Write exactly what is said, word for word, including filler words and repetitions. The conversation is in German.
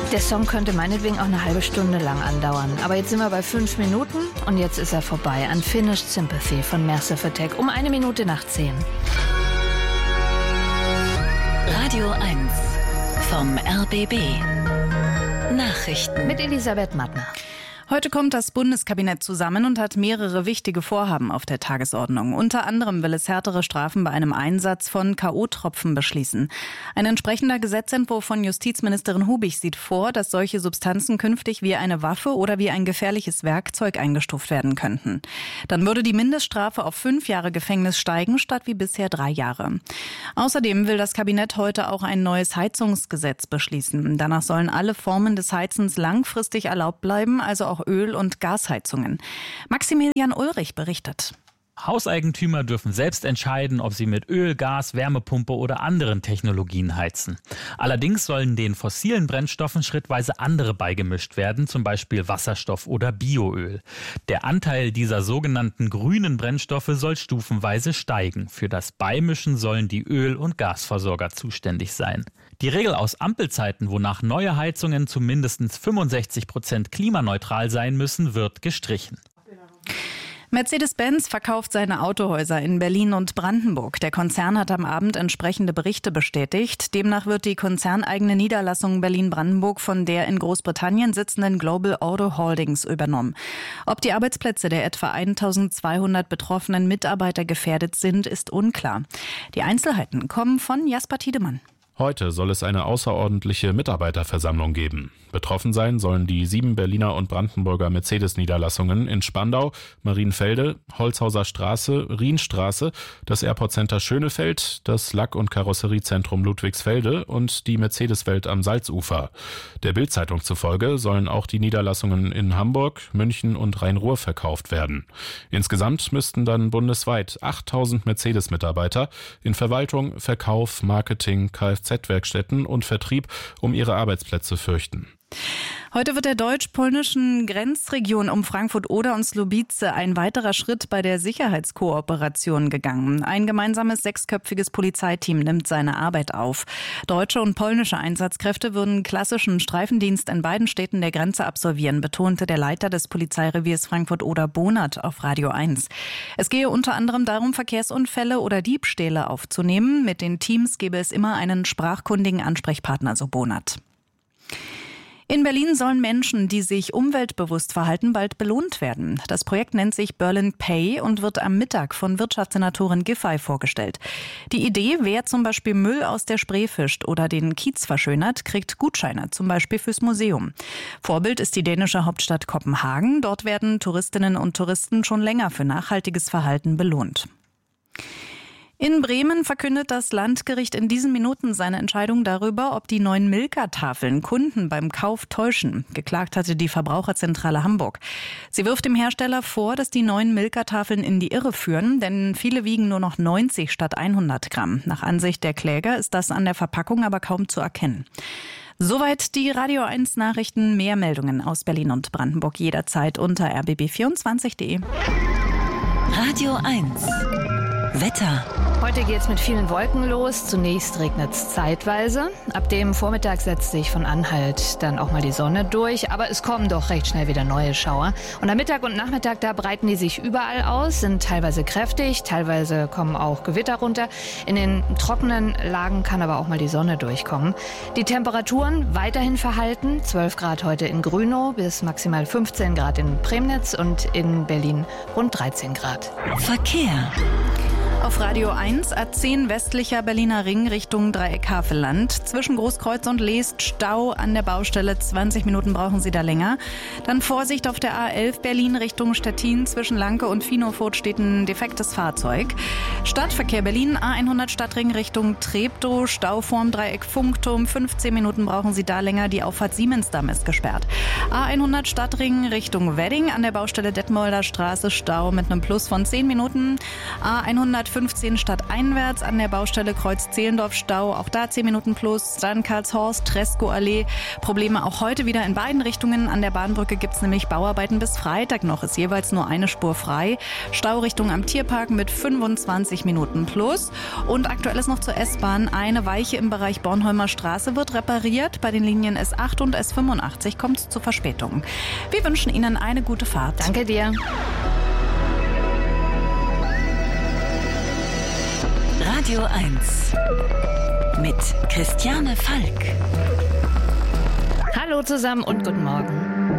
Der Song könnte meinetwegen auch eine halbe Stunde lang andauern. Aber jetzt sind wir bei fünf Minuten und jetzt ist er vorbei. Unfinished Sympathy von Massive Attack um eine Minute nach zehn. Radio eins vom R B B. Nachrichten mit Elisabeth Mattner. Heute kommt das Bundeskabinett zusammen und hat mehrere wichtige Vorhaben auf der Tagesordnung. Unter anderem will es härtere Strafen bei einem Einsatz von K O-Tropfen beschließen. Ein entsprechender Gesetzentwurf von Justizministerin Hubig sieht vor, dass solche Substanzen künftig wie eine Waffe oder wie ein gefährliches Werkzeug eingestuft werden könnten. Dann würde die Mindeststrafe auf fünf Jahre Gefängnis steigen, statt wie bisher drei Jahre. Außerdem will das Kabinett heute auch ein neues Heizungsgesetz beschließen. Danach sollen alle Formen des Heizens langfristig erlaubt bleiben, also auch Öl- und Gasheizungen. Maximilian Ulrich berichtet. Hauseigentümer dürfen selbst entscheiden, ob sie mit Öl, Gas, Wärmepumpe oder anderen Technologien heizen. Allerdings sollen den fossilen Brennstoffen schrittweise andere beigemischt werden, zum Beispiel Wasserstoff oder Bioöl. Der Anteil dieser sogenannten grünen Brennstoffe soll stufenweise steigen. Für das Beimischen sollen die Öl- und Gasversorger zuständig sein. Die Regel aus Ampelzeiten, wonach neue Heizungen zu mindestens fünfundsechzig Prozent klimaneutral sein müssen, wird gestrichen. Mercedes-Benz verkauft seine Autohäuser in Berlin und Brandenburg. Der Konzern hat am Abend entsprechende Berichte bestätigt. Demnach wird die konzerneigene Niederlassung Berlin-Brandenburg von der in Großbritannien sitzenden Global Auto Holdings übernommen. Ob die Arbeitsplätze der etwa eintausendzweihundert betroffenen Mitarbeiter gefährdet sind, ist unklar. Die Einzelheiten kommen von Jasper Tiedemann. Heute soll es eine außerordentliche Mitarbeiterversammlung geben. Betroffen sein sollen die sieben Berliner und Brandenburger Mercedes-Niederlassungen in Spandau, Marienfelde, Holzhauser Straße, Rienstraße, das Airport Center Schönefeld, das Lack- und Karosseriezentrum Ludwigsfelde und die Mercedes-Welt am Salzufer. Der Bild-Zeitung zufolge sollen auch die Niederlassungen in Hamburg, München und Rhein-Ruhr verkauft werden. Insgesamt müssten dann bundesweit achttausend Mercedes-Mitarbeiter in Verwaltung, Verkauf, Marketing, Kfz-Werkstätten und Vertrieb um ihre Arbeitsplätze fürchten. Heute wird der deutsch-polnischen Grenzregion um Frankfurt-Oder und Słubice ein weiterer Schritt bei der Sicherheitskooperation gegangen. Ein gemeinsames sechsköpfiges Polizeiteam nimmt seine Arbeit auf. Deutsche und polnische Einsatzkräfte würden klassischen Streifendienst in beiden Städten der Grenze absolvieren, betonte der Leiter des Polizeireviers Frankfurt-Oder Bonert auf Radio eins. Es gehe unter anderem darum, Verkehrsunfälle oder Diebstähle aufzunehmen. Mit den Teams gebe es immer einen sprachkundigen Ansprechpartner, so Bonert. In Berlin sollen Menschen, die sich umweltbewusst verhalten, bald belohnt werden. Das Projekt nennt sich Berlin Pay und wird am Mittag von Wirtschaftssenatorin Giffey vorgestellt. Die Idee, wer zum Beispiel Müll aus der Spree fischt oder den Kiez verschönert, kriegt Gutscheine, zum Beispiel fürs Museum. Vorbild ist die dänische Hauptstadt Kopenhagen. Dort werden Touristinnen und Touristen schon länger für nachhaltiges Verhalten belohnt. In Bremen verkündet das Landgericht in diesen Minuten seine Entscheidung darüber, ob die neuen Milka-Tafeln Kunden beim Kauf täuschen. Geklagt hatte die Verbraucherzentrale Hamburg. Sie wirft dem Hersteller vor, dass die neuen Milka-Tafeln in die Irre führen, denn viele wiegen nur noch neunzig statt hundert Gramm. Nach Ansicht der Kläger ist das an der Verpackung aber kaum zu erkennen. Soweit die Radio eins Nachrichten. Mehr Meldungen aus Berlin und Brandenburg jederzeit unter r b b vierundzwanzig punkt de. Radio eins Wetter. Heute geht's mit vielen Wolken los. Zunächst regnet es zeitweise. Ab dem Vormittag setzt sich von Anhalt dann auch mal die Sonne durch. Aber es kommen doch recht schnell wieder neue Schauer. Und am Mittag und Nachmittag, da breiten die sich überall aus, sind teilweise kräftig, teilweise kommen auch Gewitter runter. In den trockenen Lagen kann aber auch mal die Sonne durchkommen. Die Temperaturen weiterhin verhalten. zwölf Grad heute in Grünow bis maximal fünfzehn Grad in Premnitz und in Berlin rund dreizehn Grad. Verkehr. Auf Radio eins A zehn westlicher Berliner Ring Richtung Dreieck-Havelland. Zwischen Großkreuz und Leest Stau an der Baustelle. zwanzig Minuten brauchen Sie da länger. Dann Vorsicht auf der A elf Berlin Richtung Stettin. Zwischen Lanke und Finofurt steht ein defektes Fahrzeug. Stadtverkehr Berlin A hundert Stadtring Richtung Treptow. Stau vorm Dreieck Funkturm. fünfzehn Minuten brauchen Sie da länger. Die Auffahrt Siemensdamm ist gesperrt. A hundert Stadtring Richtung Wedding. An der Baustelle Detmolder Straße Stau mit einem Plus von zehn Minuten. A hundert fünfzehn stadteinwärts an der Baustelle Kreuz-Zehlendorf-Stau. Auch da zehn Minuten plus. Dann Karlshorst, Treskow-Allee. Probleme auch heute wieder in beiden Richtungen. An der Bahnbrücke gibt es nämlich Bauarbeiten bis Freitag noch. Ist jeweils nur eine Spur frei. Stau Richtung am Tierpark mit fünfundzwanzig Minuten plus. Und aktuell ist noch zur S-Bahn. Eine Weiche im Bereich Bornholmer Straße wird repariert. Bei den Linien S acht und S fünfundachtzig kommt es zu Verspätungen. Wir wünschen Ihnen eine gute Fahrt. Danke dir. Radio eins mit Christiane Falk. Hallo zusammen und guten Morgen.